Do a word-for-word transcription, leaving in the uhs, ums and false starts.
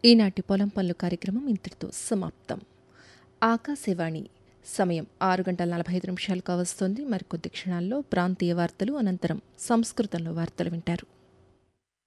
ఈనాటి పొలం పనులు కార్యక్రమం ఇంతటితో సమాప్తం. ఆకాశవాణి సమయం ఆరు గంటల నలభై ఐదు నిమిషాలు కావస్తోంది. మరికొద్ది క్షణాల్లో ప్రాంతీయ వార్తలు, అనంతరం సంస్కృతంలో వార్తలు వింటారు.